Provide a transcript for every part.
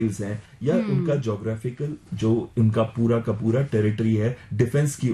हैं या उनका ज्योग्राफिकल जो उनका पूरा का पूरा टेरिटरी है डिफेंस की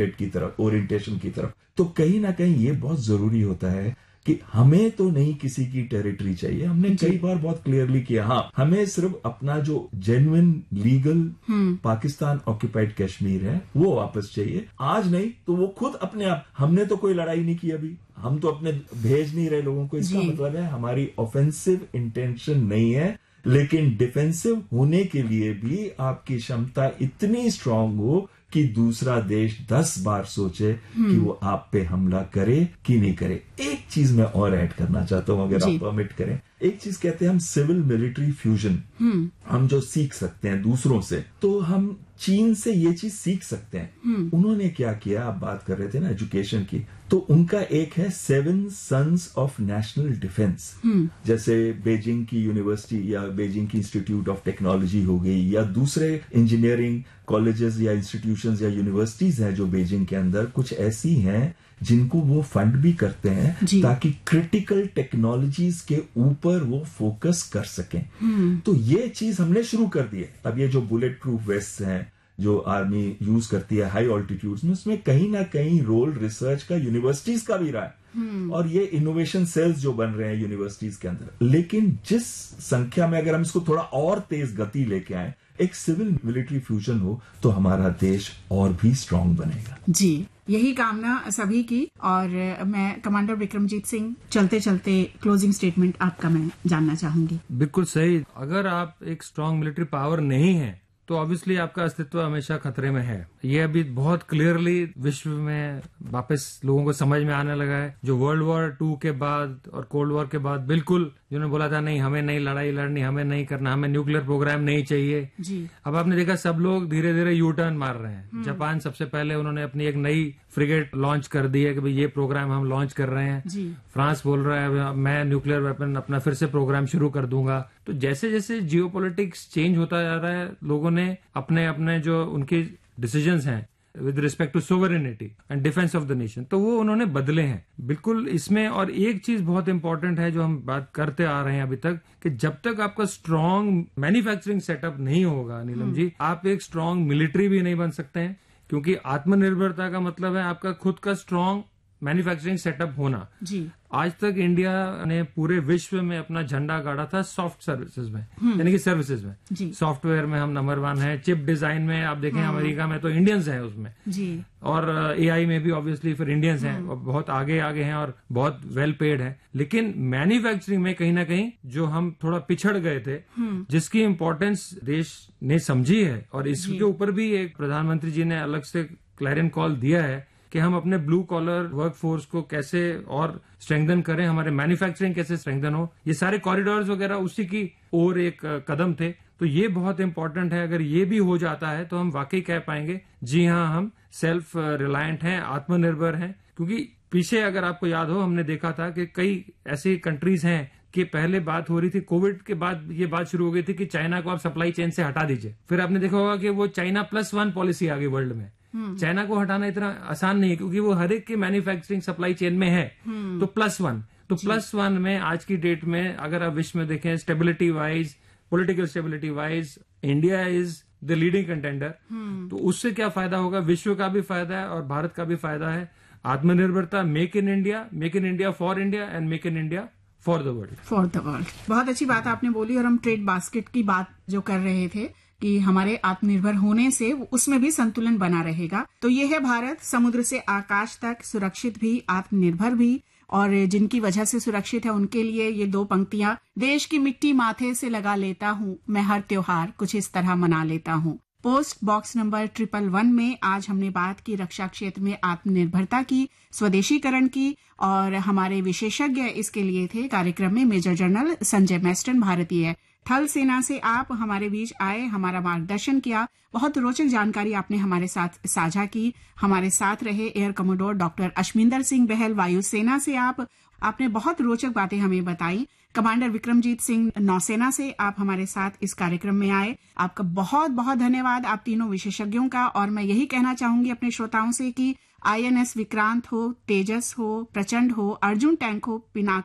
ओरिएंटेशन की तरफ, तो कहीं ना कहीं ये बहुत जरूरी होता है कि हमें तो नहीं किसी की टेरिटरी चाहिए। हमने कई बार बहुत क्लियरली किया, हाँ हमें सिर्फ अपना जो genuine legal Pakistan occupied Kashmir है वो वापस चाहिए। आज नहीं तो वो खुद अपने आप, हमने तो कोई लड़ाई नहीं की अभी, हम तो अपने भेज नहीं रहे लोगों को, इसका मतलब है हमारी ऑफेंसिव इंटेंशन नहीं है, लेकिन डिफेंसिव होने के लिए भी आपकी क्षमता इतनी स्ट्रांग हो कि दूसरा देश 10 बार सोचे कि वो आप पे हमला करे कि नहीं करे। एक चीज मैं और ऐड करना चाहता हूं अगर आप परमिट करें। एक चीज कहते हैं हम सिविल मिलिट्री फ्यूजन, हम जो सीख सकते हैं दूसरों से, तो हम चीन से ये चीज सीख सकते हैं। उन्होंने क्या किया, आप बात कर रहे थे ना एजुकेशन की, तो उनका एक है 7 सन्स ऑफ नेशनल डिफेंस। जैसे बीजिंग की यूनिवर्सिटी या बीजिंग की इंस्टीट्यूट ऑफ टेक्नोलॉजी हो गई या दूसरे इंजीनियरिंग कॉलेजेस या इंस्टीट्यूशंस या यूनिवर्सिटीज हैं जो बीजिंग के अंदर कुछ ऐसी हैं जिनको वो फंड भी करते हैं ताकि क्रिटिकल टेक्नोलॉजीज के ऊपर वो फोकस कर सकें। तो ये चीज हमने शुरू कर दी है। अब ये जो बुलेट प्रूफ वेस्ट हैं जो आर्मी यूज करती है हाई ऑल्टीट्यूड्स में, उसमें कहीं ना कहीं रोल रिसर्च का यूनिवर्सिटीज का भी रहा है और ये इनोवेशन सेल्स जो बन रहे हैं यूनिवर्सिटीज के अंदर। लेकिन जिस संख्या में अगर हम इसको थोड़ा और तेज गति लेके आए, एक सिविल मिलिट्री फ्यूजन हो, तो हमारा देश और भी स्ट्रांग बनेगा। जी, यही कामना सभी की। और मैं कमांडर विक्रमजीत सिंह, चलते चलते क्लोजिंग स्टेटमेंट आपका मैं जानना चाहूंगी। बिल्कुल सही। अगर आप एक स्ट्रांग मिलिट्री पावर नहीं है तो ऑब्वियसली आपका अस्तित्व हमेशा खतरे में है। ये अभी बहुत क्लियरली विश्व में वापस लोगों को समझ में आने लगा है। जो वर्ल्ड वॉर 2 के बाद और कोल्ड वॉर के बाद बिल्कुल जिन्होंने बोला था नहीं हमें नहीं लड़ाई लड़नी, हमें नहीं करना, हमें न्यूक्लियर प्रोग्राम नहीं चाहिए जी। अब आपने देखा सब लोग धीरे धीरे यू टर्न मार रहे हैं। जापान सबसे पहले उन्होंने अपनी एक नई फ्रिगेट लॉन्च कर दी है कि भाई ये प्रोग्राम हम लॉन्च कर रहे हैं जी। फ्रांस बोल रहा है मैं न्यूक्लियर वेपन अपना फिर से प्रोग्राम शुरू कर दूंगा। तो जैसे जैसे जियोपॉलिटिक्स चेंज होता जा रहा है, लोगों ने अपने अपने जो उनके डिसीजंस हैं with respect to sovereignty and defence of the nation, तो वो उन्होंने बदले हैं बिल्कुल इसमें। और एक चीज बहुत इंपॉर्टेंट है जो हम बात करते आ रहे हैं अभी तक, कि जब तक आपका स्ट्रांग मैन्युफैक्चरिंग सेटअप नहीं होगा नीलम जी, आप एक स्ट्रांग मिलिट्री भी नहीं बन सकते हैं। क्योंकि आत्मनिर्भरता का मतलब है आपका खुद का स्ट्रांग मैन्युफैक्चरिंग सेटअप होना जी। आज तक इंडिया ने पूरे विश्व में अपना झंडा गाड़ा था सॉफ्ट सर्विसेज में, यानी कि सर्विसेज में। सॉफ्टवेयर में हम नंबर 1 है, चिप डिजाइन में आप देखें अमेरिका में तो इंडियंस हैं उसमें जी। और एआई में भी ऑब्वियसली फिर इंडियंस हैं और बहुत आगे आगे हैं और बहुत वेल पेड है। लेकिन मैन्युफैक्चरिंग में कहीं ना कहीं जो हम थोड़ा पिछड़ गए थे, जिसकी इंपॉर्टेंस देश ने समझी है और इसके ऊपर भी एक प्रधानमंत्री जी ने अलग से क्लैरियन कॉल दिया है कि हम अपने ब्लू कॉलर वर्कफोर्स को कैसे और स्ट्रेंथन करें, हमारे मैन्युफैक्चरिंग कैसे स्ट्रेंथन हो। ये सारे कॉरिडोर्स वगैरह उसी की ओर एक कदम थे। तो ये बहुत इंपॉर्टेंट है। अगर ये भी हो जाता है तो हम वाकई कह पाएंगे जी हाँ हम सेल्फ रिलायंट हैं, आत्मनिर्भर हैं। क्योंकि पीछे अगर आपको याद हो हमने देखा था कि कई ऐसी कंट्रीज हैं कि पहले बात हो रही थी, कोविड के बाद ये बात शुरू हो गई थी कि चाइना को आप सप्लाई चेन से हटा दीजिए। फिर आपने देखा होगा कि वो चाइना +1 पॉलिसी आ गई वर्ल्ड में। चाइना को हटाना इतना आसान नहीं है क्योंकि वो हर एक के मैन्युफैक्चरिंग सप्लाई चेन में है। तो +1, तो +1 में आज की डेट में अगर आप विश्व में देखें stability wise, political stability wise, India is the leading contender. तो उससे क्या फायदा होगा, विश्व का भी फायदा है और भारत का भी फायदा है। आत्मनिर्भरता, make in India for India and make in India for the world. बहुत अच्छी बात आपने बोली। और हम ट्रेड बास्केट की बात जो कर रहे थे कि हमारे आत्मनिर्भर होने से उसमें भी संतुलन बना रहेगा। तो ये है भारत, समुद्र से आकाश तक सुरक्षित भी, आत्मनिर्भर भी, और जिनकी वजह से सुरक्षित है उनके लिए ये 2 पंक्तियां। देश की मिट्टी माथे से लगा लेता हूँ, मैं हर त्योहार कुछ इस तरह मना लेता हूँ। पोस्ट बॉक्स नंबर 111 में आज हमने बात की रक्षा क्षेत्र में आत्मनिर्भरता की, स्वदेशीकरण की, और हमारे विशेषज्ञ इसके लिए थे कार्यक्रम में मेजर जनरल संजय मैस्टन, भारतीय थल सेना से आप हमारे बीच आए, हमारा मार्गदर्शन किया। बहुत रोचक जानकारी आपने हमारे साथ साझा की। हमारे साथ रहे एयर कमोडोर डॉक्टर अश्मिंदर सिंह बहल, वायुसेना से आपने बहुत रोचक बातें हमें बताई। कमांडर विक्रमजीत सिंह, नौसेना से आप हमारे साथ इस कार्यक्रम में आए। आपका बहुत बहुत धन्यवाद आप तीनों विशेषज्ञों का। और मैं यही कहना चाहूंगी अपने श्रोताओं से कि INS विक्रांत हो, तेजस हो, प्रचंड हो, अर्जुन टैंक हो, पिनाका,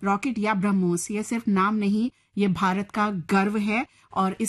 रॉकेट या ब्रह्मोस ये सिर्फ नाम नहीं, ये भारत का गर्व है और